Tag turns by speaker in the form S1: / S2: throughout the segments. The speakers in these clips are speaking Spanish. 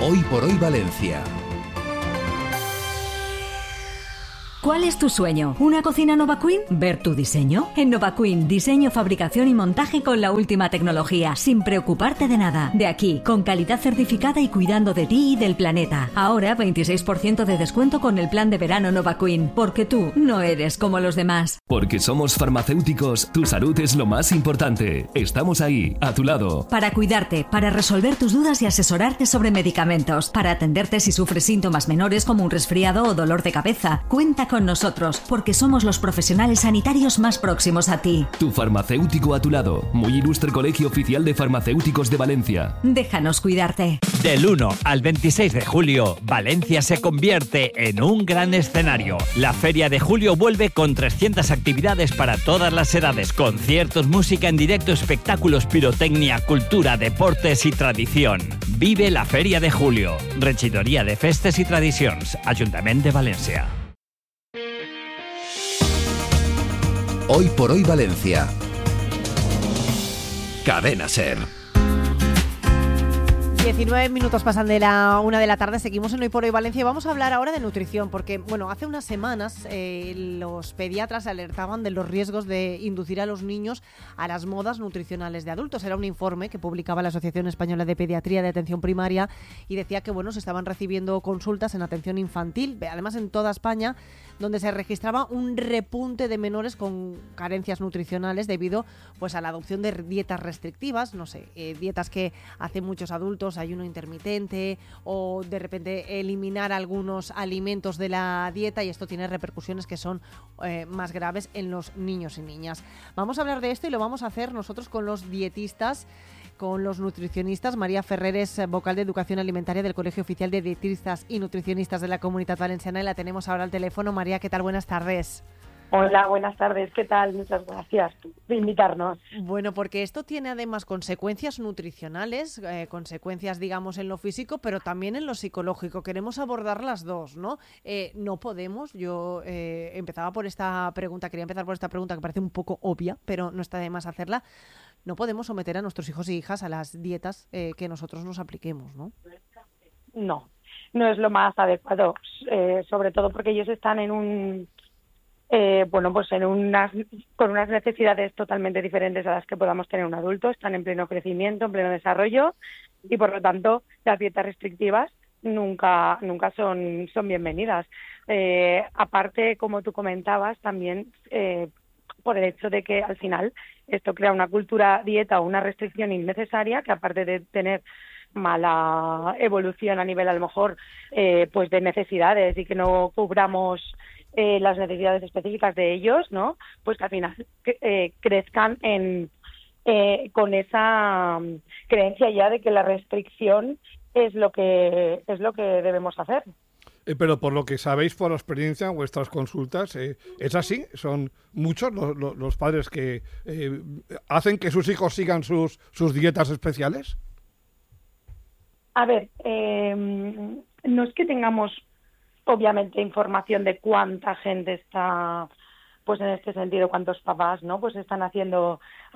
S1: Hoy por hoy Valencia.
S2: ¿Cuál es tu sueño? ¿Una cocina Nova Queen? ¿Ver tu diseño? En Nova Queen, diseño, fabricación y montaje con la última tecnología, sin preocuparte de nada. De aquí, con calidad certificada y cuidando de ti y del planeta. Ahora, 26% de descuento con el plan de verano Nova Queen, porque tú no eres como los demás.
S1: Porque somos farmacéuticos, tu salud es lo más importante. Estamos ahí, a tu lado.
S2: Para cuidarte, para resolver tus dudas y asesorarte sobre medicamentos, para atenderte si sufres síntomas menores como un resfriado o dolor de cabeza. Cuenta con nosotros, porque somos los profesionales sanitarios más próximos a ti.
S1: Tu farmacéutico a tu lado. Muy ilustre Colegio Oficial de Farmacéuticos de Valencia.
S2: Déjanos cuidarte.
S3: Del 1 al 26 de julio, Valencia se convierte en un gran escenario. La Feria de Julio vuelve con 300 actividades para todas las edades, conciertos, música en directo, espectáculos, pirotecnia, cultura, deportes y tradición. Vive la Feria de Julio. Regidoria de Festes i Tradicions, Ajuntament de València.
S1: Hoy por hoy Valencia. Cadena SER.
S4: 19 minutos pasan de la 1 de la tarde, seguimos en Hoy por Hoy Valencia y vamos a hablar ahora de nutrición, porque bueno, hace unas semanas los pediatras alertaban de los riesgos de inducir a los niños a las modas nutricionales de adultos. Era un informe que publicaba la Asociación Española de Pediatría de Atención Primaria y decía que bueno, se estaban recibiendo consultas en atención infantil, además en toda España, donde se registraba un repunte de menores con carencias nutricionales debido pues a la adopción de dietas restrictivas, no sé, dietas que hacen muchos adultos, ayuno intermitente o de repente eliminar algunos alimentos de la dieta, y esto tiene repercusiones que son más graves en los niños y niñas. Vamos a hablar de esto y lo vamos a hacer nosotros con los dietistas, con los nutricionistas. María Ferrer es vocal de Educación Alimentaria del Colegio Oficial de Dietistas y Nutricionistas de la Comunidad Valenciana y la tenemos ahora al teléfono. María, ¿qué tal? Buenas tardes.
S5: Hola, buenas tardes. ¿Qué tal? Muchas gracias por invitarnos.
S4: Bueno, porque esto tiene además consecuencias nutricionales, consecuencias, digamos, en lo físico, pero también en lo psicológico. Queremos abordar las dos, ¿no? No podemos, yo quería empezar por esta pregunta que parece un poco obvia, pero no está de más hacerla. No podemos someter a nuestros hijos y hijas a las dietas que nosotros nos apliquemos, ¿no?
S5: No es lo más adecuado, sobre todo porque ellos están en con unas necesidades totalmente diferentes a las que podamos tener un adulto. Están en pleno crecimiento, en pleno desarrollo, y por lo tanto las dietas restrictivas nunca son bienvenidas. Aparte, como tú comentabas, también por el hecho de que al final esto crea una cultura dieta o una restricción innecesaria que, aparte de tener mala evolución a nivel a lo mejor pues de necesidades y que no cubramos las necesidades específicas de ellos, ¿no? Pues que al final crezcan con esa creencia ya de que la restricción es lo que debemos hacer.
S6: Pero por lo que sabéis por experiencia en vuestras consultas, ¿es así? ¿Son muchos los padres que hacen que sus hijos sigan sus dietas especiales?
S5: A ver, no es que tengamos obviamente información de cuánta gente está, pues en este sentido, cuántos papás, ¿no? Pues están haciendo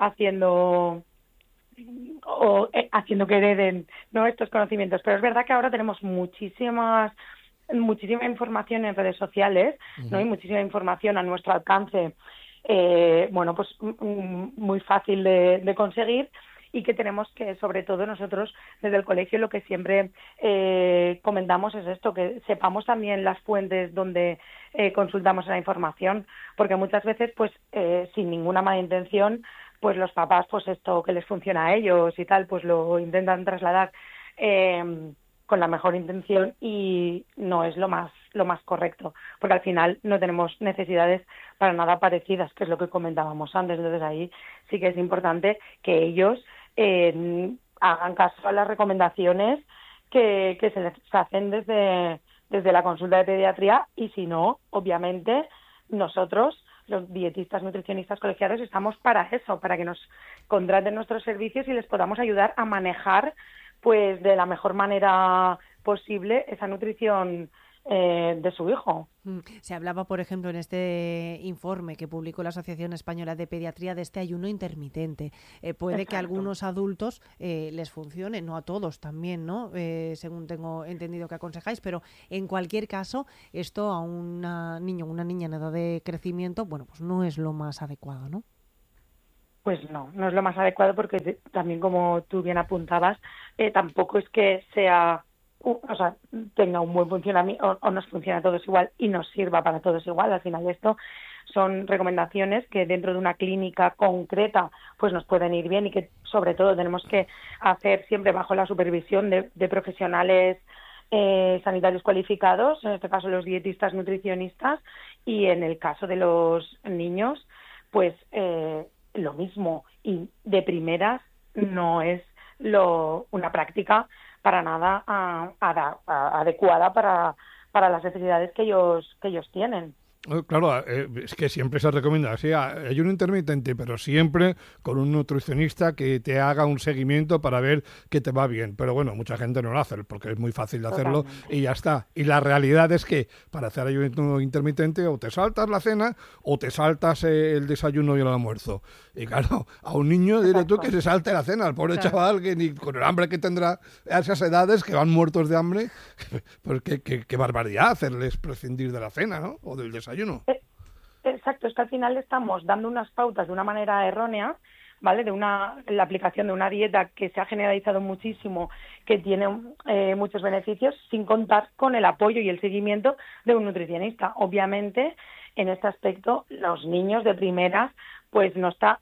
S5: que hereden, ¿no?, estos conocimientos. Pero es verdad que ahora tenemos muchísima información en redes sociales, ¿no? Y muchísima información a nuestro alcance, pues muy fácil de conseguir, y que tenemos que, sobre todo nosotros desde el colegio, lo que siempre comentamos es esto, que sepamos también las fuentes donde consultamos la información, porque muchas veces, pues sin ninguna mala intención, pues los papás, pues esto que les funciona a ellos y tal, pues lo intentan trasladar con la mejor intención, y no es lo más correcto, porque al final no tenemos necesidades para nada parecidas, que es lo que comentábamos antes. Entonces ahí sí que es importante que ellos hagan caso a las recomendaciones que se les hacen desde la consulta de pediatría, y si no, obviamente nosotros, los dietistas, nutricionistas colegiados, estamos para eso, para que nos contraten nuestros servicios y les podamos ayudar a manejar pues de la mejor manera posible esa nutrición de su hijo.
S4: Se hablaba, por ejemplo, en este informe que publicó la Asociación Española de Pediatría de este ayuno intermitente. Puede
S5: Exacto.
S4: que a algunos adultos les funcione, no a todos también, ¿no? Según tengo entendido que aconsejáis, pero en cualquier caso, esto a un niño o una niña en edad de crecimiento, bueno, pues no es lo más adecuado, ¿no?
S5: Pues no es lo más adecuado porque también, como tú bien apuntabas, tampoco es que sea, o sea, tenga un buen funcionamiento o nos funcione a todos igual y nos sirva para todos igual. Al final esto son recomendaciones que dentro de una clínica concreta pues nos pueden ir bien y que sobre todo tenemos que hacer siempre bajo la supervisión de profesionales sanitarios cualificados, en este caso los dietistas, nutricionistas, y en el caso de los niños pues lo mismo, y de primeras no es una práctica para nada adecuada para las necesidades que ellos tienen.
S6: Claro, es que siempre se recomienda, sí, ayuno intermitente, pero siempre con un nutricionista que te haga un seguimiento para ver que te va bien. Pero bueno, mucha gente no lo hace porque es muy fácil de hacerlo. Totalmente. Y ya está. Y la realidad es que para hacer ayuno intermitente o te saltas la cena o te saltas el desayuno y el almuerzo. Y claro, a un niño dile tú que se salte la cena, al pobre chaval que ni con el hambre que tendrá a esas edades que van muertos de hambre, pues qué barbaridad hacerles prescindir de la cena, ¿no? O del desayuno.
S5: Exacto, es que al final estamos dando unas pautas de una manera errónea, ¿vale? La aplicación de una dieta que se ha generalizado muchísimo, que tiene muchos beneficios, sin contar con el apoyo y el seguimiento de un nutricionista. Obviamente, en este aspecto, los niños de primeras, pues no está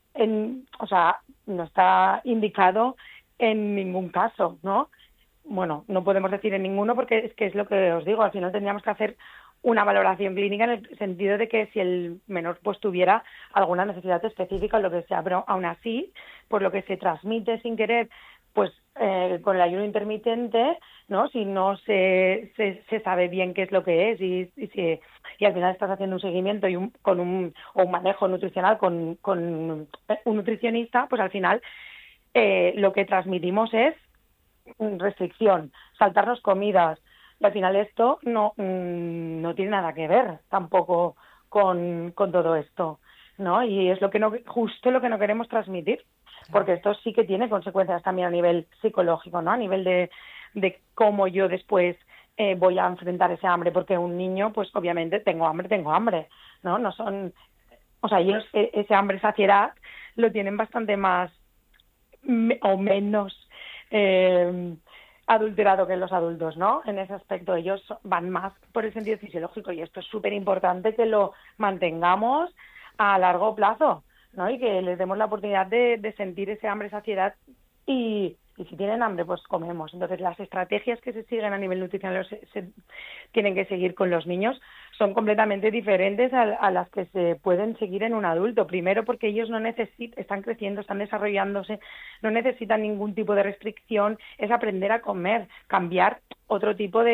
S5: indicado en ningún caso, ¿no? Bueno, no podemos decir en ninguno porque es que es lo que os digo, al final tendríamos que hacer una valoración clínica en el sentido de que si el menor pues tuviera alguna necesidad específica o lo que sea, pero aún así, por lo que se transmite sin querer, pues con el ayuno intermitente, ¿no? Si no se sabe bien qué es lo que es y al final estás haciendo un seguimiento y un manejo nutricional con un nutricionista, pues al final lo que transmitimos es restricción, saltarnos comidas. Y al final esto no tiene nada que ver tampoco con todo esto, ¿no? Y es justo lo que no queremos transmitir, porque esto sí que tiene consecuencias también a nivel psicológico, ¿no? A nivel de cómo yo después voy a enfrentar ese hambre, porque un niño, pues obviamente tengo hambre, ¿no? No son, o sea, ellos ese hambre, saciedad, lo tienen bastante más o menos adulterado que los adultos, ¿no? En ese aspecto ellos van más por el sentido fisiológico y esto es súper importante que lo mantengamos a largo plazo, ¿no? Y que les demos la oportunidad de sentir ese hambre, saciedad y si tienen hambre, pues comemos. Entonces, las estrategias que se siguen a nivel nutricional se tienen que seguir con los niños son completamente diferentes a las que se pueden seguir en un adulto. Primero, porque ellos están creciendo, están desarrollándose, no necesitan ningún tipo de restricción, es aprender a comer, cambiar otro tipo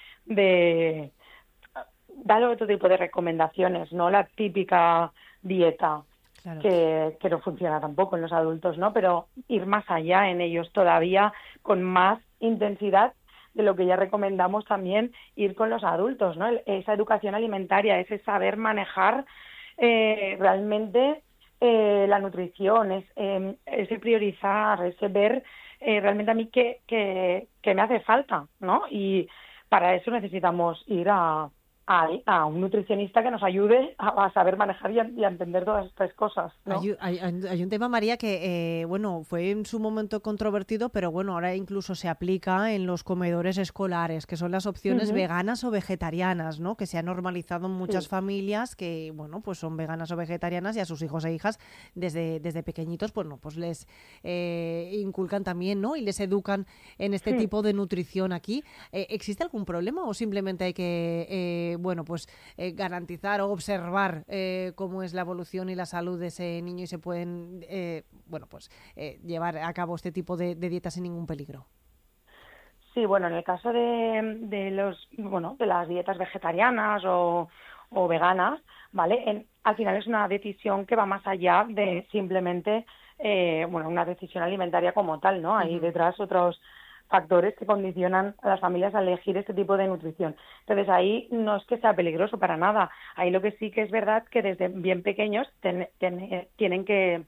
S5: dar otro tipo de recomendaciones, no la típica dieta. Claro. Que no funciona tampoco en los adultos, ¿no? Pero ir más allá en ellos todavía con más intensidad de lo que ya recomendamos también ir con los adultos, ¿no? Esa educación alimentaria, ese saber manejar realmente la nutrición, ese priorizar, ese ver realmente a mí qué me hace falta, ¿no? Y para eso necesitamos ir a un nutricionista que nos ayude a saber manejar y a entender todas estas cosas, ¿no?
S4: Hay un tema, María, que fue en su momento controvertido, pero bueno, ahora incluso se aplica en los comedores escolares, que son las opciones veganas o vegetarianas, ¿no? Que se ha normalizado en muchas familias que, bueno, pues son veganas o vegetarianas y a sus hijos e hijas desde pequeñitos, pues les inculcan también, ¿no? Y les educan en este tipo de nutrición aquí. ¿Existe algún problema o simplemente hay que garantizar o observar cómo es la evolución y la salud de ese niño y se pueden llevar a cabo este tipo de dietas sin ningún peligro?
S5: Sí, bueno, en el caso de las dietas vegetarianas o veganas, ¿vale? Al final es una decisión que va más allá de simplemente una decisión alimentaria como tal, ¿no? Hay detrás otros factores que condicionan a las familias a elegir este tipo de nutrición. Entonces ahí no es que sea peligroso para nada. Ahí lo que sí que es verdad que desde bien pequeños tienen que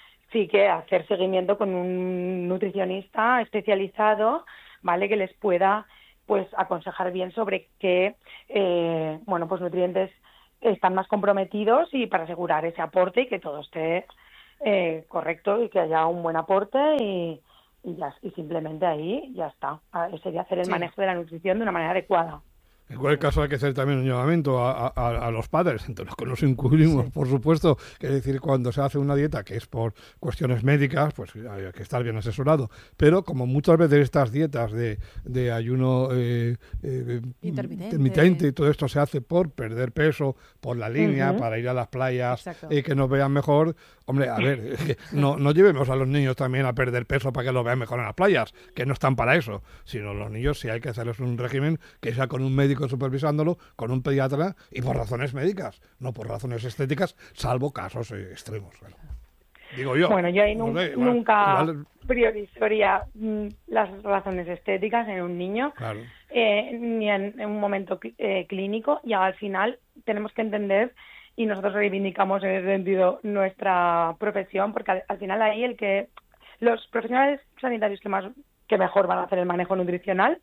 S5: hacer seguimiento con un nutricionista especializado, ¿vale? Que les pueda pues aconsejar bien sobre qué pues nutrientes están más comprometidos y para asegurar ese aporte y que todo esté correcto y que haya un buen aporte y simplemente ahí ya está. Sería hacer el manejo de la nutrición de una manera adecuada.
S6: En cualquier caso hay que hacer también un llamamiento a los padres, entre los que nos incluimos, por supuesto, que es decir, cuando se hace una dieta que es por cuestiones médicas, pues hay que estar bien asesorado, pero como muchas veces estas dietas de ayuno intermitente y todo esto se hace por perder peso, por la línea, para ir a las playas y que nos vean mejor, hombre, a ver, no llevemos a los niños también a perder peso para que lo vean mejor en las playas, que no están para eso, sino los niños sí hay que hacerles un régimen que sea con un médico supervisándolo, con un pediatra y por razones médicas, no por razones estéticas, salvo casos extremos. Bueno, digo yo.
S5: Bueno, yo ahí nunca priorizaría las razones estéticas en un niño,
S6: claro.
S5: Ni en un momento clínico, y al final tenemos que entender, y nosotros reivindicamos en ese sentido nuestra profesión, porque al final ahí los profesionales sanitarios que mejor van a hacer el manejo nutricional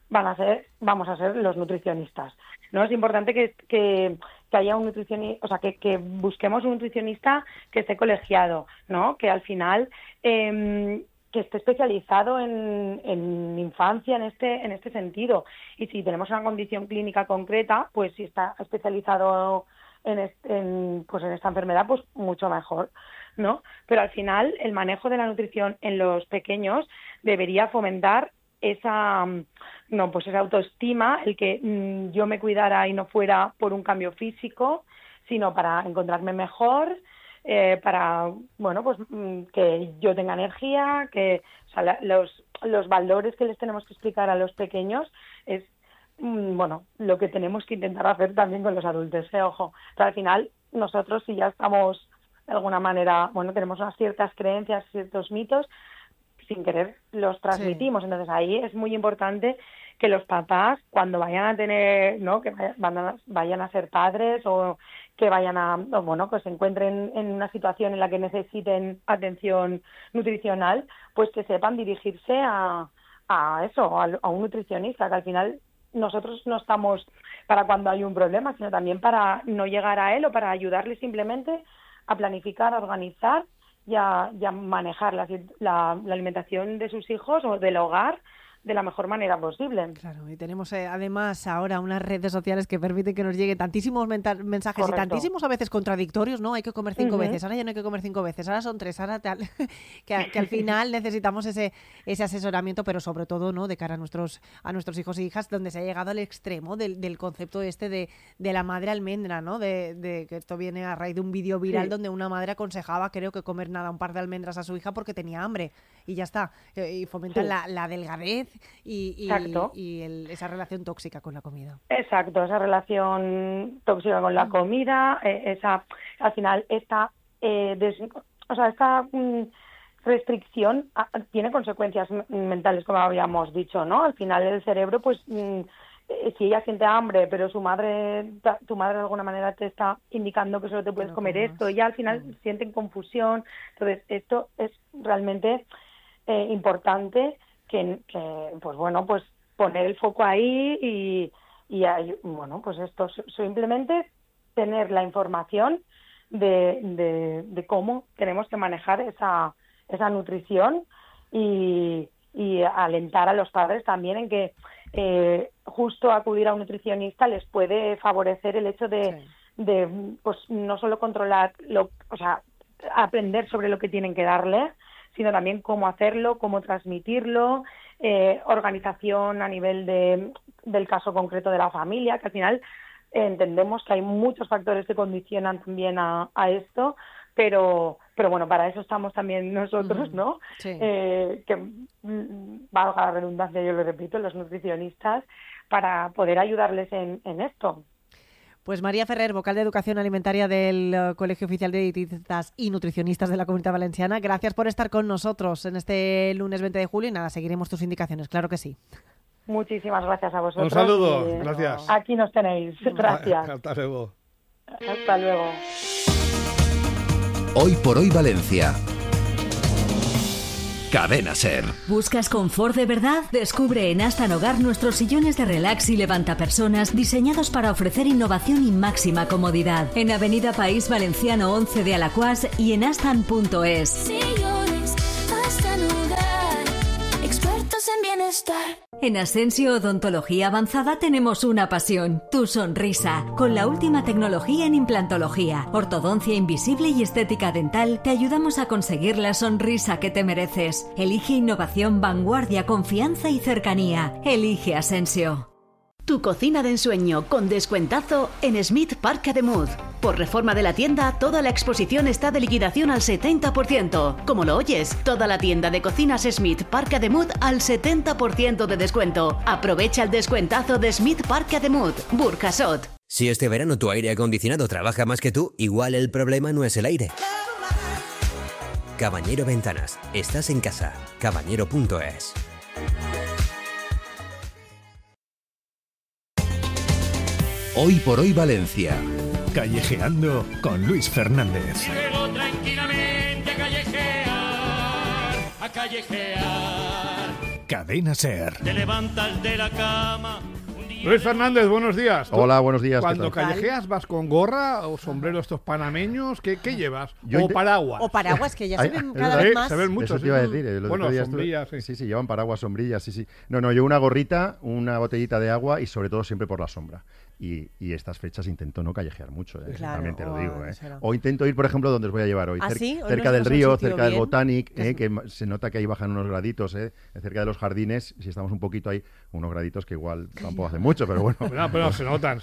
S5: vamos a ser los nutricionistas, ¿no? Es importante que haya un nutricionista, o sea, que busquemos un nutricionista que esté colegiado, ¿no? Que al final que esté especializado en infancia en este sentido. Y si tenemos una condición clínica concreta, pues si está especializado en esta enfermedad, pues mucho mejor, ¿no? Pero al final el manejo de la nutrición en los pequeños debería fomentar esa autoestima, el que yo me cuidara y no fuera por un cambio físico, sino para encontrarme mejor, para que yo tenga energía, que los valores que les tenemos que explicar a los pequeños es lo que tenemos que intentar hacer también con los adultos, ojo. Pero al final nosotros, si ya estamos de alguna manera, tenemos unas ciertas creencias, ciertos mitos, sin querer los transmitimos. Entonces ahí es muy importante que los papás, cuando vayan a tener, ¿no?, que vayan a ser padres o que que se encuentren en una situación en la que necesiten atención nutricional, pues que sepan dirigirse a un nutricionista, que al final nosotros no estamos para cuando hay un problema, sino también para no llegar a él o para ayudarle simplemente a planificar, a organizar y a manejar la alimentación de sus hijos o del hogar de la mejor manera posible.
S4: Claro, y tenemos además ahora unas redes sociales que permiten que nos lleguen tantísimos mensajes. Correcto. Y tantísimos a veces contradictorios, ¿no? Hay que comer 5 veces, ahora ya no hay que comer 5 veces, ahora son 3, ahora tal. que al final necesitamos ese asesoramiento, pero sobre todo, ¿no?, de cara a nuestros hijos e hijas, donde se ha llegado al extremo del concepto de la madre almendra, ¿no? De que esto viene a raíz de un vídeo viral donde una madre aconsejaba, creo que comer un par de almendras a su hija porque tenía hambre y ya está. Y fomentan la delgadez y esa relación tóxica con la comida.
S5: Exacto, esa relación tóxica con la comida, al final esta restricción tiene consecuencias mentales, como habíamos dicho, ¿no? Al final el cerebro, pues si ella siente hambre, pero tu madre de alguna manera te está indicando que solo te puedes comer esto, ella al final sienten confusión. Entonces esto es realmente importante que pues poner el foco ahí y pues esto simplemente tener la información de cómo tenemos que manejar esa nutrición y alentar a los padres también en que justo acudir a un nutricionista les puede favorecer el hecho de pues no solo controlar aprender sobre lo que tienen que darle, sino también cómo hacerlo, cómo transmitirlo, organización a nivel del caso concreto de la familia, que al final entendemos que hay muchos factores que condicionan también a esto, pero bueno, para eso estamos también nosotros, ¿no? Sí. Que valga la redundancia, yo lo repito, los nutricionistas, para poder ayudarles en esto.
S4: Pues María Ferrer, vocal de Educación Alimentaria del Colegio Oficial de Dietistas y Nutricionistas de la Comunidad Valenciana, gracias por estar con nosotros en este lunes 20 de julio y nada, seguiremos tus indicaciones, claro que sí.
S5: Muchísimas gracias a vosotros.
S6: Un saludo, gracias.
S5: Aquí nos tenéis. Gracias.
S6: Hasta luego.
S5: Hasta luego.
S1: Hoy por hoy Valencia. Cadena Ser.
S2: ¿Buscas confort de verdad? Descubre en Astan Hogar nuestros sillones de relax y levantapersonas diseñados para ofrecer innovación y máxima comodidad. En Avenida País Valenciano 11 de Alacuás y en astan.es.
S7: Sillones Astan Hogar, expertos en bienestar.
S2: En Asensio Odontología Avanzada tenemos una pasión, tu sonrisa. Con la última tecnología en implantología, ortodoncia invisible y estética dental, te ayudamos a conseguir la sonrisa que te mereces. Elige innovación, vanguardia, confianza y cercanía. Elige Asensio.
S8: Tu cocina de ensueño con descuentazo en Smith Parc Ademuz. Por reforma de la tienda, toda la exposición está de liquidación al 70%. Como lo oyes, toda la tienda de cocinas Smith Parc Ademuz al 70% de descuento. Aprovecha el descuentazo de Smith Parc Ademuz, Burjasot.
S9: Si este verano tu aire acondicionado trabaja más que tú, igual el problema no es el aire. Cabañero Ventanas. Estás en casa. Cabañero.es.
S1: Hoy por hoy Valencia. Callejeando con Luis Fernández.
S10: Y luego tranquilamente a callejear.
S1: Cadena Ser.
S10: Te levantas de la cama.
S6: Luis Fernández, buenos días.
S11: Hola, buenos días.
S6: Cuando callejeas, ¿vas con gorra o sombrero estos panameños? ¿Qué llevas?
S11: O
S6: paraguas.
S4: O paraguas, que ya se ven cada vez más.
S6: Se ven muchos.
S11: Eso te iba a decir.
S6: Bueno, sombrillas,
S11: sí, llevan paraguas, sombrillas, sí. No, yo una gorrita, una botellita de agua y sobre todo siempre por la sombra. Y estas fechas intento no callejear mucho,
S4: claro,
S11: también te lo digo. O intento ir, por ejemplo, donde os voy a llevar hoy,
S4: ¿Sí?
S11: cerca del río, cerca del Botanic, que se nota que ahí bajan unos graditos, cerca de los jardines, si estamos un poquito ahí, unos graditos que igual tampoco hacen mucho, pero bueno.
S6: Pero se notan.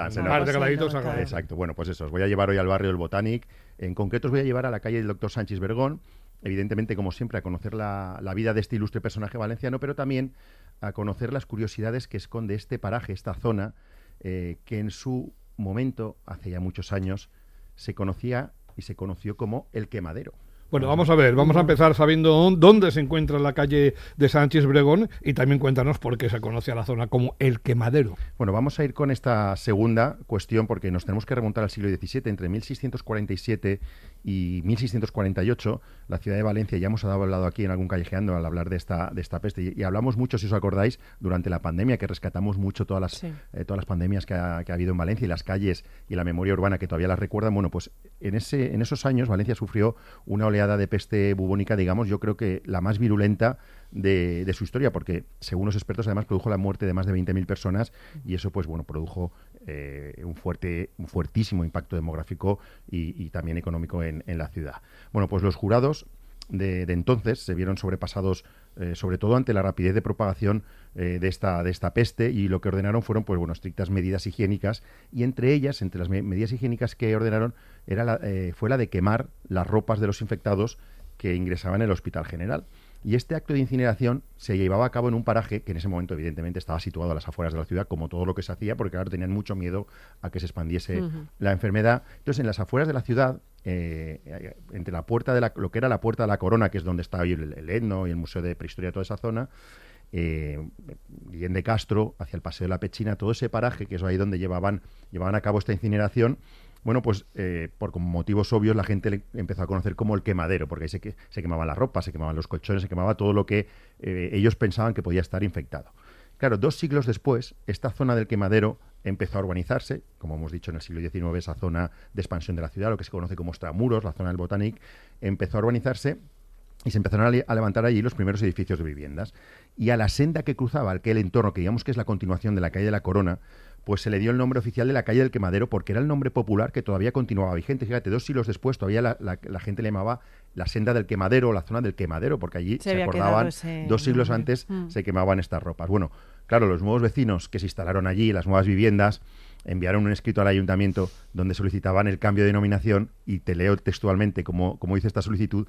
S11: Exacto, bueno, pues eso, os voy a llevar hoy al barrio del Botanic, en concreto os voy a llevar a la calle del Dr. Sánchez Vergón, evidentemente, como siempre, a conocer la vida de este ilustre personaje valenciano, pero también a conocer las curiosidades que esconde este paraje, esta zona, que en su momento, hace ya muchos años, se conocía y se conoció como El Quemadero.
S6: Bueno, vamos a empezar sabiendo dónde se encuentra la calle de Sánchez Bregón y también cuéntanos por qué se conoce a la zona como El Quemadero.
S11: Bueno, vamos a ir con esta segunda cuestión porque nos tenemos que remontar al siglo XVII. Entre 1647 y 1648, la ciudad de Valencia, ya hemos hablado aquí en algún callejeando al hablar de esta peste y hablamos mucho, si os acordáis, durante la pandemia, que rescatamos mucho todas las pandemias que ha habido en Valencia y las calles y la memoria urbana que todavía las recuerdan. Bueno, pues en esos años Valencia sufrió una oleada de peste bubónica, digamos, yo creo que la más virulenta de su historia, porque según los expertos además produjo la muerte de más de 20.000 personas y eso pues bueno produjo un fuertísimo impacto demográfico y también económico en la ciudad. Bueno, pues los jurados de entonces se vieron sobrepasados sobre todo ante la rapidez de propagación de esta peste y lo que ordenaron fueron pues bueno estrictas medidas higiénicas y entre las medidas higiénicas que ordenaron fue la de quemar las ropas de los infectados que ingresaban en el Hospital General. Y este acto de incineración se llevaba a cabo en un paraje que en ese momento evidentemente estaba situado a las afueras de la ciudad, como todo lo que se hacía, porque claro, tenían mucho miedo a que se expandiese la enfermedad. Entonces, en las afueras de la ciudad, entre la puerta de lo que era la Puerta de la Corona, que es donde está hoy el Etno y el Museo de Prehistoria, toda esa zona, Guillén de Castro, hacia el Paseo de la Pechina, todo ese paraje, que es ahí donde llevaban a cabo esta incineración. Bueno, pues por motivos obvios la gente empezó a conocer como El Quemadero, porque ahí se quemaban las ropas, se quemaban los colchones, se quemaba todo lo que ellos pensaban que podía estar infectado. Claro, 2 siglos después, esta zona del Quemadero empezó a urbanizarse, como hemos dicho en el siglo XIX, esa zona de expansión de la ciudad, lo que se conoce como extramuros, la zona del Botanic, empezó a urbanizarse y se empezaron a levantar allí los primeros edificios de viviendas. Y a la senda que cruzaba aquel entorno, que digamos que es la continuación de la calle de la Corona, pues se le dio el nombre oficial de la calle del Quemadero porque era el nombre popular que todavía continuaba vigente. Fíjate, 2 siglos después todavía la gente le llamaba la senda del Quemadero o la zona del Quemadero, porque allí se acordaban, 2 siglos antes se quemaban estas ropas. Bueno, claro, los nuevos vecinos que se instalaron allí, las nuevas viviendas, enviaron un escrito al ayuntamiento donde solicitaban el cambio de denominación, y te leo textualmente como dice esta solicitud,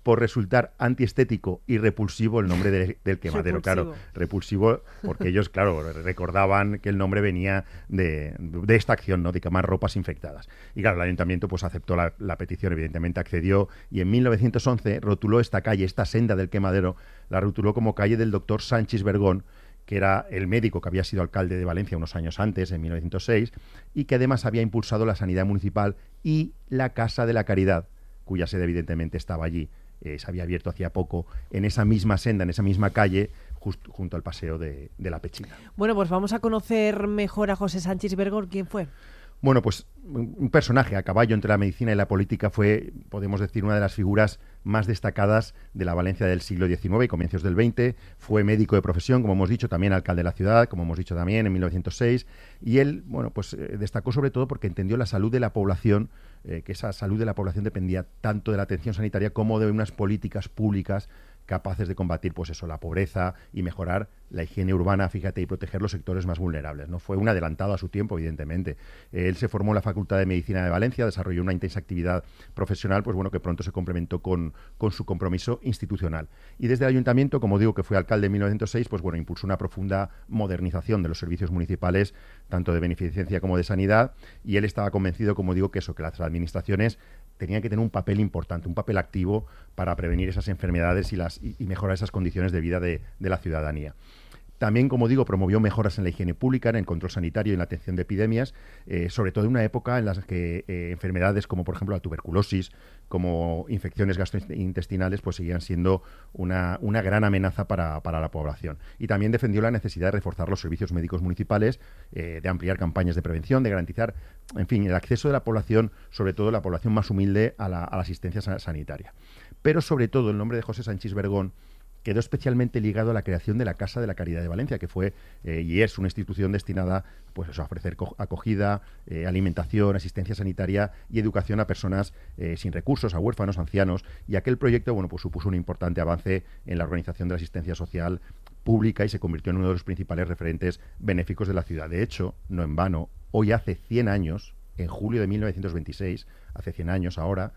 S11: por resultar antiestético y repulsivo el nombre del quemadero.
S4: Repulsivo.
S11: Claro, repulsivo porque ellos, claro, recordaban que el nombre venía de esta acción, ¿no?, de quemar ropas infectadas. Y claro, el ayuntamiento pues aceptó la petición, evidentemente accedió, y en 1911 rotuló esta calle, esta senda del quemadero, la rotuló como calle del doctor Sánchez Vergón, que era el médico que había sido alcalde de Valencia unos años antes, en 1906, y que además había impulsado la sanidad municipal y la Casa de la Caridad, cuya sede evidentemente estaba allí. Se había abierto hacía poco en esa misma senda, en esa misma calle, junto al paseo de la Pechina.
S4: Bueno, pues vamos a conocer mejor a José Sánchez Vergón. ¿Quién fue?
S11: Bueno, pues un personaje a caballo entre la medicina y la política. Fue, podemos decir, una de las figuras más destacadas de la Valencia del siglo XIX y comienzos del XX. Fue médico de profesión, como hemos dicho, también alcalde de la ciudad, como hemos dicho también, en 1906. Y él, bueno, pues destacó sobre todo porque entendió la salud de la población, que esa salud de la población dependía tanto de la atención sanitaria como de unas políticas públicas capaces de combatir, pues eso, la pobreza y mejorar la higiene urbana, fíjate, y proteger los sectores más vulnerables, ¿no? Fue un adelantado a su tiempo, evidentemente. Él se formó en la Facultad de Medicina de Valencia, desarrolló una intensa actividad profesional, pues bueno, que pronto se complementó con su compromiso institucional. Y desde el ayuntamiento, como digo, que fue alcalde en 1906, pues bueno, impulsó una profunda modernización de los servicios municipales, tanto de beneficencia como de sanidad, y él estaba convencido, como digo, que las administraciones tenían que tener un papel importante, un papel activo para prevenir esas enfermedades y mejorar esas condiciones de vida de la ciudadanía. También, como digo, promovió mejoras en la higiene pública, en el control sanitario y en la atención de epidemias, sobre todo en una época en la que enfermedades como, por ejemplo, la tuberculosis, como infecciones gastrointestinales, pues seguían siendo una gran amenaza para la población. Y también defendió la necesidad de reforzar los servicios médicos municipales, de ampliar campañas de prevención, de garantizar, en fin, el acceso de la población, sobre todo la población más humilde, a la asistencia sanitaria. Pero, sobre todo, el nombre de José Sánchez Vergón quedó especialmente ligado a la creación de la Casa de la Caridad de Valencia, que fue y es una institución destinada, pues eso, a ofrecer acogida, alimentación, asistencia sanitaria y educación a personas sin recursos, a huérfanos, ancianos, y aquel proyecto, bueno, pues supuso un importante avance en la organización de la asistencia social pública y se convirtió en uno de los principales referentes benéficos de la ciudad. De hecho, no en vano, hoy hace 100 años, en julio de 1926, hace 100 años ahora,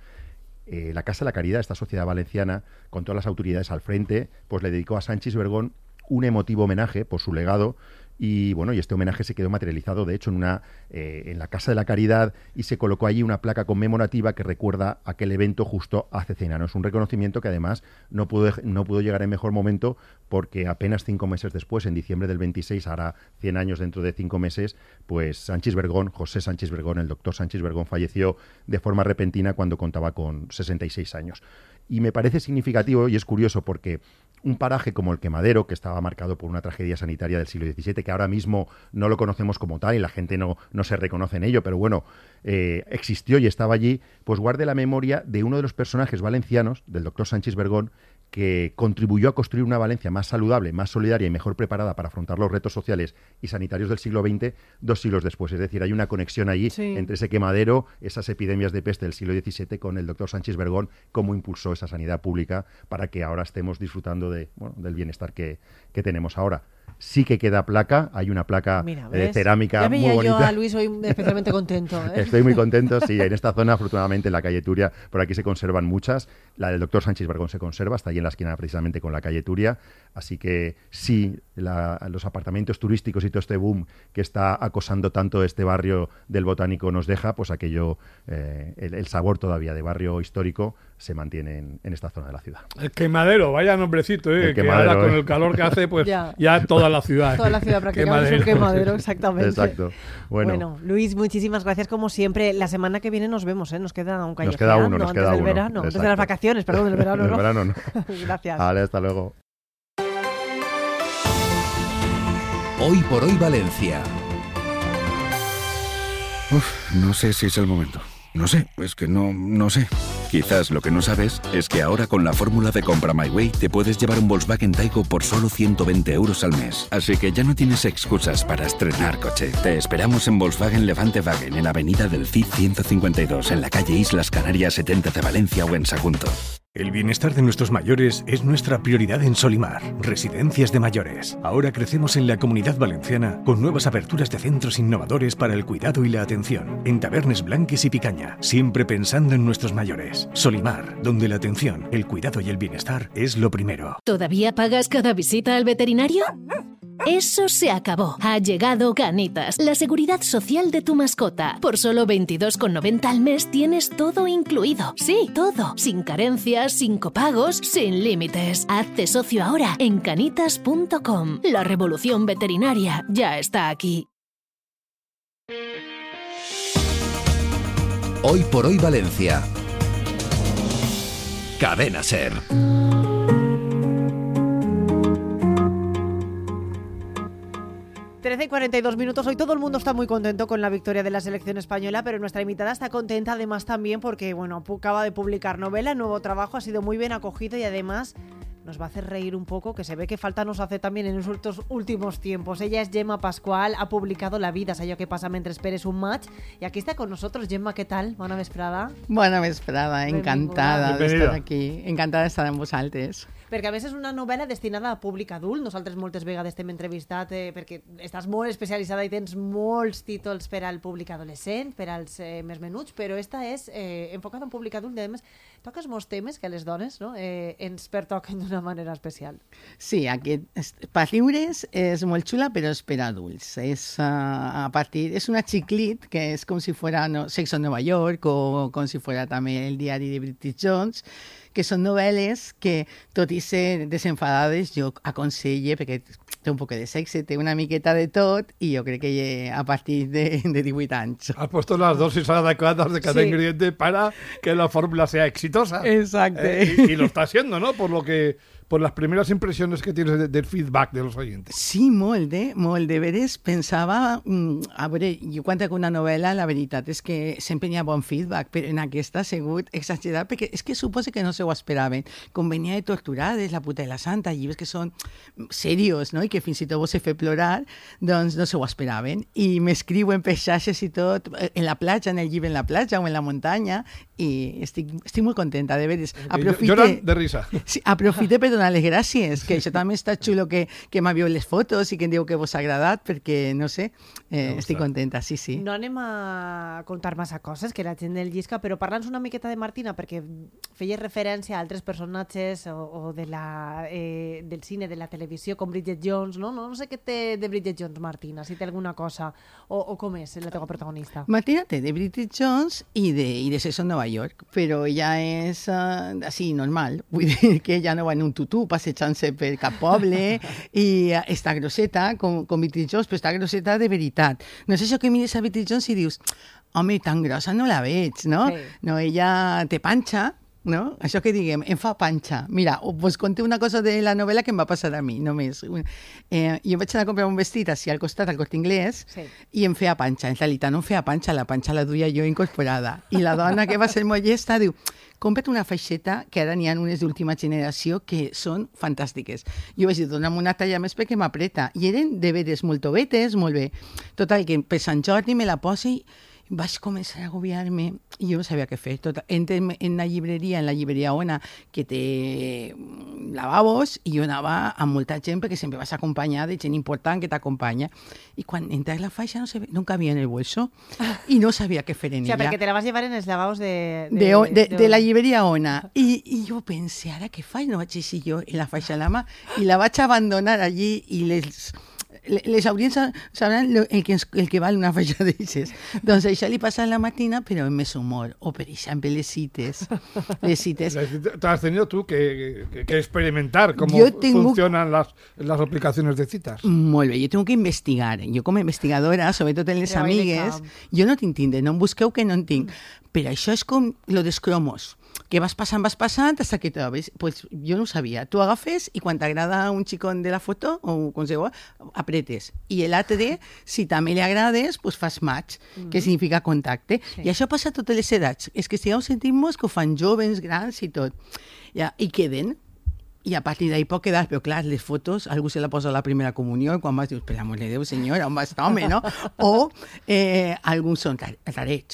S11: la Casa de la Caridad, esta sociedad valenciana, con todas las autoridades al frente, pues le dedicó a Sánchez Vergón un emotivo homenaje por su legado. Y bueno, y este homenaje se quedó materializado, de hecho, en la Casa de la Caridad, y se colocó allí una placa conmemorativa que recuerda aquel evento justo hace 100 años. Un reconocimiento que además no pudo llegar en mejor momento, porque apenas 5 meses después, en diciembre del 26, hará 100 años dentro de 5 meses, pues Sánchez Vergón, José Sánchez Vergón, el doctor Sánchez Vergón, falleció de forma repentina cuando contaba con 66 años. Y me parece significativo y es curioso porque un paraje como el Quemadero, que estaba marcado por una tragedia sanitaria del siglo XVII, que ahora mismo no lo conocemos como tal y la gente no se reconoce en ello, pero bueno, existió y estaba allí, pues guarde la memoria de uno de los personajes valencianos, del doctor Sánchez Vergón, que contribuyó a construir una Valencia más saludable, más solidaria y mejor preparada para afrontar los retos sociales y sanitarios del siglo XX 2 siglos después. Es decir, hay una conexión allí entre ese Quemadero, esas epidemias de peste del siglo XVII, con el doctor Sánchez Vergón, cómo impulsó esa sanidad pública para que ahora estemos disfrutando del bienestar que tenemos ahora. Sí que queda placa, hay una placa de cerámica muy bonita.
S4: Yo a Luis hoy especialmente contento.
S11: Estoy muy contento, sí, en esta zona, afortunadamente, en la calle Turia, por aquí se conservan muchas. La del doctor Sánchez Vergón se conserva, está allí en la esquina precisamente con la calle Turia, así que sí, los apartamentos turísticos y todo este boom que está acosando tanto este barrio del Botánico nos deja, pues aquello, el sabor todavía de barrio histórico se mantiene en esta zona de la ciudad.
S6: El Quemadero, vaya nombrecito,
S11: el
S6: que
S11: Quemadero,
S6: ahora con el calor que hace, pues ya toda la ciudad.
S4: Toda la ciudad prácticamente es un quemadero, exactamente.
S11: Exacto.
S4: Bueno, Luis, muchísimas gracias como siempre. La semana que viene nos vemos, nos queda un callejeando.
S11: Nos queda uno,
S4: antes del verano, antes de las vacaciones, perdón, del verano.
S11: Del verano no.
S4: Gracias.
S11: Vale, hasta luego.
S1: Hoy por hoy Valencia.
S12: No sé si es el momento. No sé, es que no sé. Quizás lo que no sabes es que ahora con la fórmula de Compra My Way te puedes llevar un Volkswagen Taigo por solo 120 € al mes. Así que ya no tienes excusas para estrenar coche. Te esperamos en Volkswagen Levante Wagen, en Avenida del Cid 152, en la calle Islas Canarias 70 de Valencia o en Sagunto.
S13: El bienestar de nuestros mayores es nuestra prioridad en Solimar, Residencias de Mayores. Ahora crecemos en la Comunidad Valenciana con nuevas aperturas de centros innovadores para el cuidado y la atención, en Tabernes Blanques y Picaña, siempre pensando en nuestros mayores. Solimar, donde la atención, el cuidado y el bienestar es lo primero.
S14: ¿Todavía pagas cada visita al veterinario? Eso se acabó. Ha llegado Canitas, la seguridad social de tu mascota. Por solo 22,90 al mes tienes todo incluido. Sí, todo. Sin carencias, sin copagos, sin límites. Hazte socio ahora en canitas.com. La revolución veterinaria ya está aquí.
S1: Hoy por hoy Valencia. Cadena SER.
S4: 13:42. Hoy todo el mundo está muy contento con la victoria de la selección española, pero nuestra invitada está contenta además también porque, bueno, acaba de publicar novela, nuevo trabajo, ha sido muy bien acogido y además nos va a hacer reír un poco, que se ve que falta nos hace también en estos últimos tiempos. Ella es Gemma Pascual, ha publicado La vida, allò que passa mentre esperes un match, y aquí está con nosotros. Gemma, ¿qué tal? Bona vesprada.
S15: Bona vesprada, encantada d'estar aquí, encantada d'estar amb vosaltres.
S4: Perquè a més és una novel·la destinada a públic adult. Nosaltres moltes vegades t'hem entrevistat perquè estàs molt especialitzada i tens molts títols per al públic adolescent, per als més menuts, però esta és enfocada en públic adult i a més toques molts temes que a les dones, no, ens pertoquen d'una manera especial.
S15: Sí, aquest per lliures és molt xula, però és per adults. És una xiclit que és com si fuera Sexo en Nova York o com si fuera també el diari de Bridget Jones, que són novel·les que, tot i ser desenfadades, jo aconselle, perquè té un poc de sexe, té una miqueta de tot, y yo creo que a partir de 18 anys.
S6: Has puesto las dosis adecuadas de cada ingrediente para que la fórmula sea exitosa.
S15: Exacto.
S6: Y lo está siendo, ¿no? Por las primeras impresiones que tienes del feedback de los oyentes.
S15: Sí, molt de veres. Pensava, a veure, jo quan tinc una novel·la, la veritat és que sempre hi ha bon feedback, però en aquesta ha sigut exagerat, perquè és que suposo que no se ho esperaven. Com venia de Torturades, La puta i la santa, llibres que són serios, no?, i que fins i tot vos he fet plorar, doncs no se ho esperaven. I m'escriuen per xarxes i tot, en la platja, en el llibre en la platja o en la muntanya, i estic molt contenta, de veres.
S6: Lloran de risa.
S15: Sí, aprofite per donar les gràcies, que això també està xulo que m'havieu les fotos i que em diu que vos ha agradat, perquè, no sé, estic contenta, sí.
S4: No anem a contar massa coses, que la gent del llisca, però parla'ns una miqueta de Martina, perquè feies referència a altres personatges o del cine, de la televisió, com Bridget Jones, no? No sé què té de Bridget Jones, Martina, si té alguna cosa, o com és la teva protagonista?
S15: Martina té de Bridget Jones i de Sexo en Nova York, però ella és així, normal, vull dir que ella no va en un tutú passejant-se per cap poble i està grosseta, com Bridget Jones, però està grosseta de veritat. No és això que mires a Bridget Jones i dius, home, tan grossa no la veig, no? Sí. No, ella té panxa, no? Això que diguem, em fa panxa. Mira, us conté una cosa de la novel·la que em va passar a mi, només. Jo vaig anar a comprar un vestit així al costat, al Corte Inglés, i em feia panxa. En realitat no em feia panxa, la panxa la duia jo incorporada. I la dona que va ser molt llesta diu, compra't una feixeta, que ara n'hi ha unes d'última generació que són fantàstiques. Jo vaig dir, dona'm una talla més perquè m'apreta. I eren de veres molt tovetes, molt bé. Total, que per Sant Jordi me la posa i vaig començar a agobiar-me i jo no sabia què fer. Entrem en la llibreria Ona, que té lavabos, i jo anava amb molta gent perquè sempre vas acompanyada de gent important que t'acompanya. I quan entrés la faixa no cabia en el bolso i no sabia què fer en ella.
S4: O sigui, perquè te la vas llevar en els lavabos de
S15: la llibreria Ona. I jo pensé, ara què faig? No vaig així jo en la faixa a la mà i la vaig abandonar allí i les audiències sabran el que val una faixa d'aixes. Doncs això li passa a la Martina, però amb més humor. O, per exemple, les cites.
S6: Te has tenido tú que experimentar cómo funcionan las aplicaciones de citas.
S15: Molt bé, jo tengo que investigar. Jo com a investigadora, sobretot en les amigues, jo no tinc Tinder, no em busqueu que no en tinc. Però això és com lo dels cromos, que vas passant, hasta que trobes. Pues jo no ho sabia. Tu agafes i quan t'agrada un xicón de la foto, o com se diu, apretes. I l'altre, si també li agrades, pues fas match, que significa contacte. Sí. I això passa a totes les edats. És que estigueu sentint-nos que ho fan joves, grans i tot. Ja, i queden. I a partir d'ahí pot quedar, però clar, les fotos, algú se la posa a la primera comunió i quan vas dius, per l'amor de Déu, senyora, on va estar, home, no? O alguns són rarets.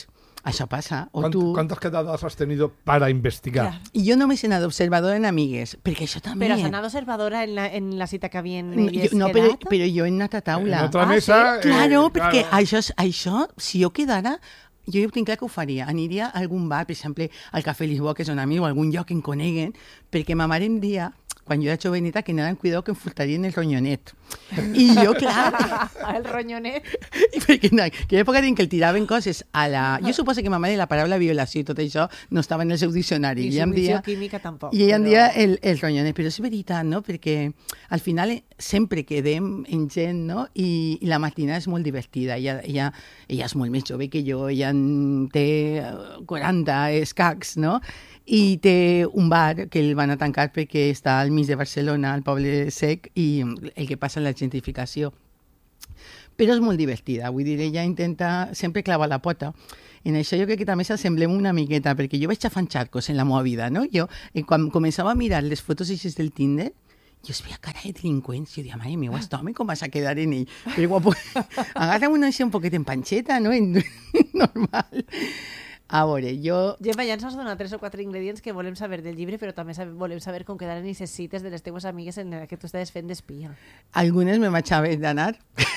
S15: Això passa.
S6: ¿Cuántas quedadas has tenido para investigar?
S15: I jo només he anat observadora en amigues, perquè això també...
S4: Però has anat observadora en la cita que havien
S15: no, però jo he anat a taula.
S6: En otra mesa...
S15: Sí? Claro, perquè això, si jo quedara... Jo ho tinc clar que ho faria. Aniria a algun bar, per exemple, al Cafè Lisboa, que és un amic, o algun lloc que em coneguen, perquè ma mare em dia, quan jo era joveneta, que anaven cuidado que em furtarien el ronyonet. I jo, clar...
S4: El ronyonet?
S15: I perquè no, que època en què el tiraven coses a la... Jo suposo que ma mare la paraula violació i tot això no estava en el seu diccionari.
S4: I submissió química tampoc.
S15: I ella em dia el ronyonet, però és veritat, no? Perquè al final sempre quedem en gent, no? I la Martina és molt divertida. Ella és molt més jove que jo, ella té 40 escacs, no? I té un bar que el van a tancar perquè està al mig de Barcelona, al poble sec, i el que passa en la gentrificació. Però és molt divertida, vull dir, ella intenta sempre clavar la pota. En això jo crec que també s'assemblem una miqueta, perquè jo vaig xafant xarcos en la meva vida, no? Jo, quan començava a mirar les fotos així del Tinder, jo es veia cara de delinqüents, jo deia, mare meu, este home com vas a quedar en ell? Però guapo, agarra una així un poquet en panxeta, no? Normal. A veure, jo...
S4: Gemma, ja ens has donat 3 o 4 ingredients que volem saber del llibre, però també volem saber com quedaren aquestes cites de les teues amigues en què tu estaves fent d'espia.
S15: Algunes me vaig haver d'anar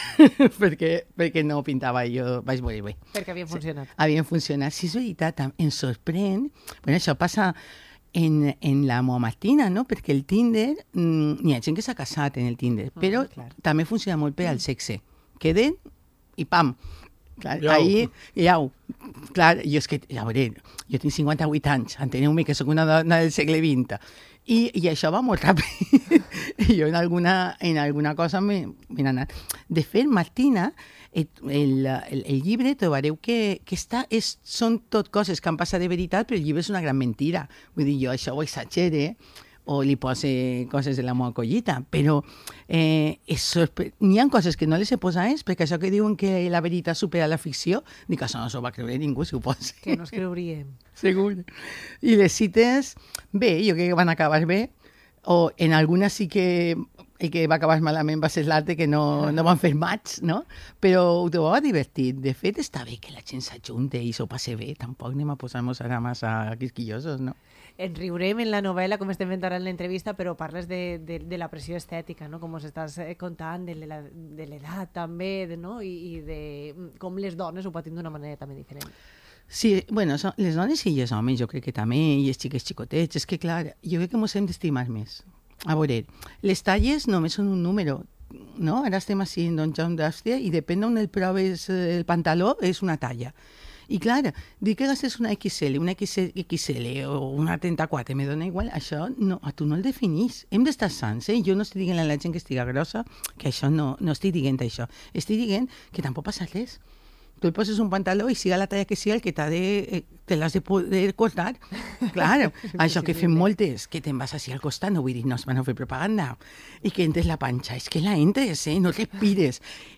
S15: perquè no pintava, jo vaig veure bé.
S4: Perquè havien funcionat.
S15: Sí, havien funcionat. Sí, és veritat, em sorprèn... Bueno, això passa en la meva Martina, no? Perquè el Tinder... N'hi ha gent que s'ha casat en el Tinder, però també funciona molt per al sexe. Queden i pam! Clar, ahir, clar, jo és que, a veure, jo tinc 58 anys, enteneu-me que sóc una dona del segle XX, i això va molt ràpid. Jo en alguna cosa m'he anat. De fet, Martina, el llibre trobareu que són tot coses que han passat de veritat, però el llibre és una gran mentira. Vull dir, jo això ho exagere, o li pose coses de la meva collita, però n'hi ha coses que no les he posat, perquè això que diuen que la veritat supera la ficció, dic que això no s'ho va creure ningú, si ho posa.
S4: Que no es creuríem.
S15: Segur. I les cites, bé, jo crec que van acabar bé, o en algunes sí que el que va acabar malament va ser l'altre, que no van fer match, no? Però ho trobava divertit. De fet, està bé que la gent s'ajunte i s'ho passe bé, tampoc anem a posar-nos ara massa quisquillosos, no?
S4: Ens riurem en la novel·la, com estem fent ara en l'entrevista, però parles de la pressió estètica, no? Com us estàs contant, de l'edat també, no? I de com les dones ho patim d'una manera també diferent.
S15: Sí, bueno, les dones i els homes jo crec que també, i els xiques xicotets, és que clar, jo crec que ens hem d'estimar més. A veure, les talles només són un número, no? Ara estem així en Don John d'Àustria i depèn d'on el proves el pantaló, és una talla. I clar, dir que gastes una XL, una XL o una 34, me dona igual, això no, a tu no el definís. Hem d'estar sants, eh? Jo no estic dient a la gent que estiga grossa, que això no estic dient això. Estic dient que tampoc passa res. Tu et poses un pantaló i siga la talla que siga el que te l'has de poder cortar. Clar, això que fem moltes, que te'n vas així al costat, no vull dir, no es van a fer propaganda, i que entres la panxa, és que la entres, no respires,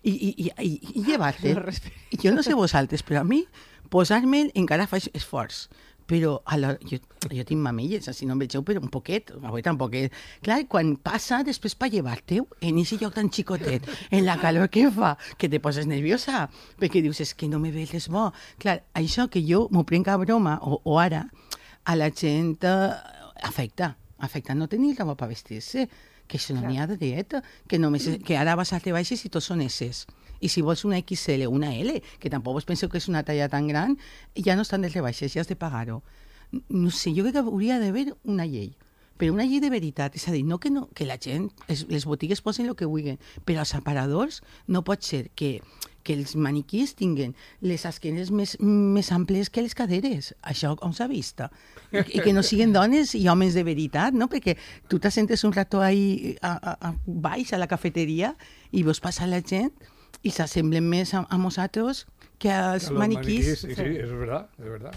S15: i llevar-te. Jo no sé vosaltres, però a mi posar-me'l encara faig esforç. Però jo tinc mamelles, així no em vegeu, però un poquet, avui tampoc. Clar, quan passa després per llevar-te-ho, en aquest lloc tan xicotet, en la calor que fa, que te poses nerviosa, perquè dius, és que no me veus bo. Clar, això que jo m'ho prenc a broma, o ara, a la gent afecta no tenir roba per vestir-se, que això no n'hi ha de dieta, que ara vas a te baixes i tots són esses. I si vols una XL o una L, que tampoc vos penseu que és una talla tan gran, ja no estan de rebaixes, ja has de pagar-ho. No sé, jo crec que hauria d'haver una llei, però una llei de veritat, és a dir, que la gent, les botigues posen el que vulguin, però els aparadors no pot ser que els maniquís tinguen les esquenes més amples que les caderes. Això com s'ha vist? I que no siguin dones i homes de veritat, no? Perquè tu t'assentes un rato ahí baix a la cafeteria i vos passa la gent i s'assemblen més a nosaltres que als maniquís.
S6: Sí, és veritat.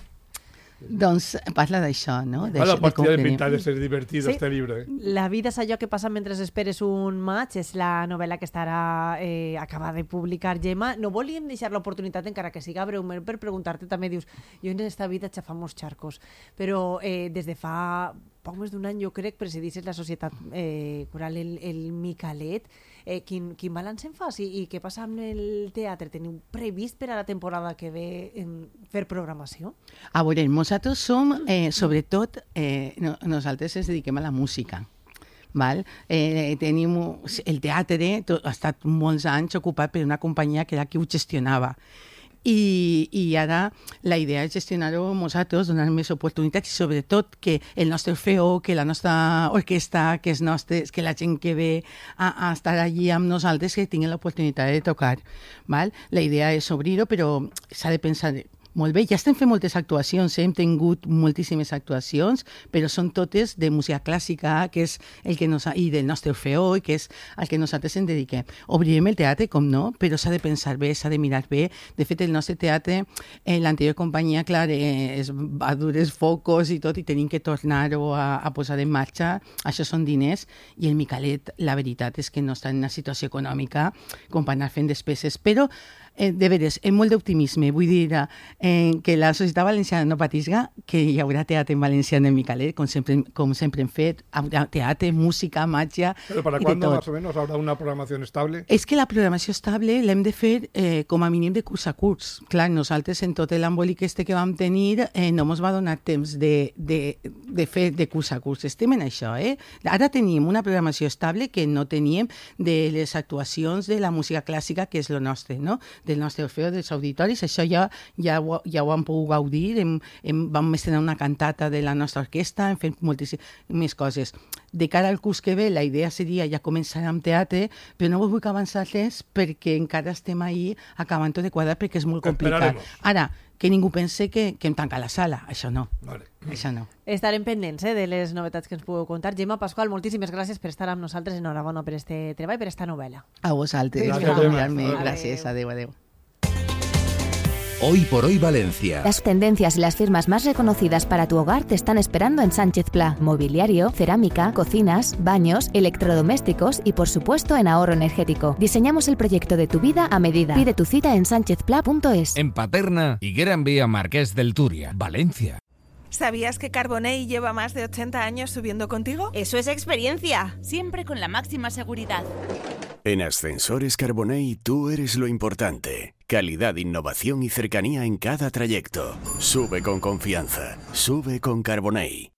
S15: Doncs parla d'això, no?
S6: La partida de pintar és divertido, este llibre.
S4: La vida és allò que passa mentre esperes un maig, és la novel·la que estarà acaba de publicar Gemma. No volíem deixar l'oportunitat, encara que siga breument, per preguntar-te també, dius, jo en esta vida xafamos xarcos, però des de fa poc més d'un any, jo crec, presidisses la Societat Coral el Micalet. Quin balanç en fas i què passa amb el teatre? Teniu previst per a la temporada que ve fer programació?
S15: A veure, nosaltres som, sobretot, nosaltres ens dediquem a la música. Val? Tenim el teatre, ha estat molts anys ocupat per una companyia que era qui ho gestionava. I ara la idea és gestionar-ho nosaltres, donar més oportunitats i sobretot que el nostre FEO, que la nostra orquestra, que la gent que ve a estar allí amb nosaltres, que tinguin l'oportunitat de tocar. Val? La idea és obrir-ho, però s'ha de pensar molt bé. Ja estem fent moltes actuacions, hem tingut moltíssimes actuacions, però són totes de música clàssica, que és el que i del nostre Orfeó, i que és al que nosaltres ens dediquem. Obrirem el teatre, com no, però s'ha de pensar bé, s'ha de mirar bé. De fet, el nostre teatre, l'anterior companyia, clar, es va dures focos i tot, i tenim que tornar-ho a posar en marxa. Això són diners, i el Micalet, la veritat és que no està en una situació econòmica com per anar fent despeses, però de veres, amb molt d'optimisme, vull dir que la societat valenciana no patisga, que hi haurà teatre en valencià en el Micalet, com sempre hem fet, teatre, música, màgia.
S6: ¿Pero para cuándo más o menos habrá una programación estable?
S15: És que la programació estable l'hem de fer com a mínim de curs a curs. Clar, nosaltres en tot l'embolic que vam tenir no ens va donar temps de fer de curs a curs. Estem en això, Ara tenim una programació estable que no teníem de les actuacions de la música clàssica, que és lo nostre, no? Del nostre Orfeó, dels auditoris. Això ja ho hem pogut gaudir. Vam estrenar una cantata de la nostra orquestra, hem fet moltíssimes coses. De cara al curs que ve, la idea seria ja començar amb teatre, però no vull avançar res perquè encara estem ahí acabant de quadrar perquè és molt complicat. Ara, que ningú pense que hem tancat la sala. Això no.
S6: Vale.
S15: Això no.
S4: Estarem pendents de les novetats que ens pugueu contar. Gemma Pascual, moltíssimes gràcies per estar amb nosaltres. Enhorabona per este treball, per esta novel·la.
S15: A vosaltres. Gràcies. Adéu, adéu.
S1: Hoy por hoy Valencia.
S16: Las tendencias y las firmas más reconocidas para tu hogar te están esperando en Sánchez Pla. Mobiliario, cerámica, cocinas, baños, electrodomésticos y por supuesto en ahorro energético. Diseñamos el proyecto de tu vida a medida. Pide tu cita en sanchezpla.es.
S17: En Paterna y Gran Vía Marqués del Turia, Valencia.
S18: ¿Sabías que Carbonell lleva más de 80 años subiendo contigo?
S19: Eso es experiencia, siempre con la máxima seguridad.
S20: En Ascensores Carbonell tú eres lo importante. Calidad, innovación y cercanía en cada trayecto. Sube con confianza. Sube con Carbonell.